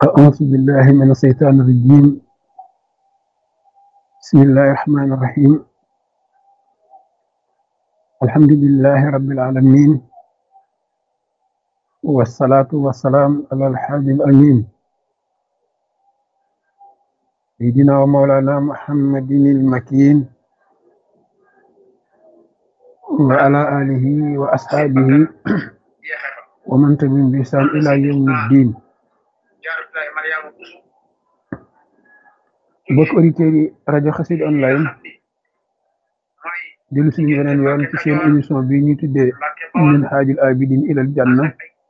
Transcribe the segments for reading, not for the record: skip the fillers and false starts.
أعوذ بالله من الشيطان الرجيم. بسم الله الرحمن الرحيم. الحمد لله رب العالمين، والصلاة والسلام على الحبيب الأمين سيدنا ومولانا محمد المكين وعلى آله وأصحابه ومن تبعهم بإحسان إلى يوم الدين. mbokk auditeurs yi rajo Xassida online dellu suñu beneen yoon ci seen émission bi ñuy tuddee Minhajul Abidin ilal Janna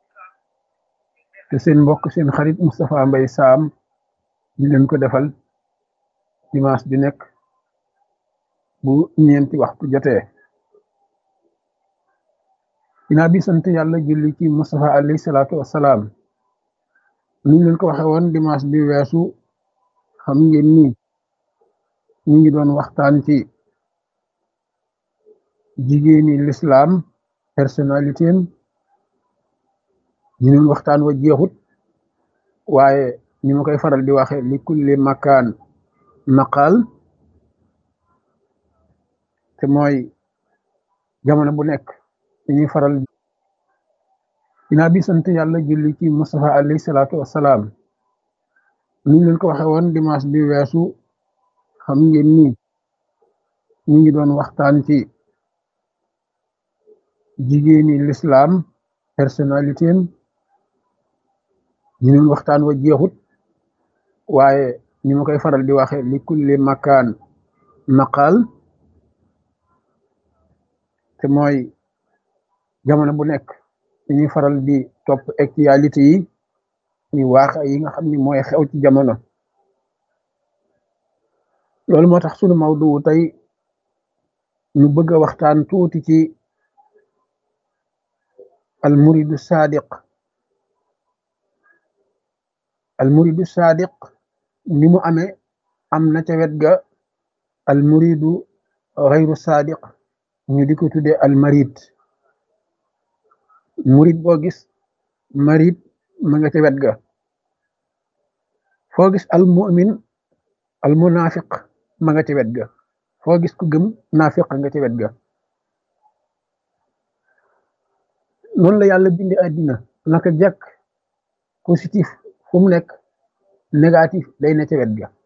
te seen mbokk seen xarit Moustapha Mbaye Sam di leen ko defal dimanche bi nekk bu ñeenti waxtu jotee. dinaa bi sant yàlla julli ci Moustapha alayhi salaatu wassalaam. ni ñu leen ko waxe woon dimanche bi weesu, xam ngeen ni ñu ngi doon waxtaan ci jigéeni l'islam, personnalité am. ñu doon waxtaan wa jeexut, waaye ni ma koy faral di waxe li kulli makaan maqaal, te mooy jamono bu nekk dañuy faral. dinaa bi sant yàlla julli ci Moustapha alayhi salaatu wassalaam. ni ñu leen ko waxe woon dimanche bi weesu, xam ngeen ni ñu ngi doon waxtaan ci jigéeni l'islam, personnalité am. ñu doon waxtaan wa jeexut, waaye ni ma koy faral di waxe li kulli makaan maqaal, te mooy jamono bu nekk dañuy faral di topp actualité yi, ni waax yi nga xam ni mooy xew ci jamono. loolu moo tax sunu mawdu tey ñu bëgg a waxtaan tuuti ci al muridu sadiq. al muridu sadiq ni mu amee, am na ca wet ga al muridu xayru sadiq, ñu di ko tuddee al marid. murid boo gis marid ma nga ca wet ga. foo gis al mu'min al munafiq ma nga ca wet ga. foo gis ku gëm naafiq nga ca wet ga. noonu la yàlla bindi àddina, naka jekk positif fu mu nekk, négatif day ne ca wet ga.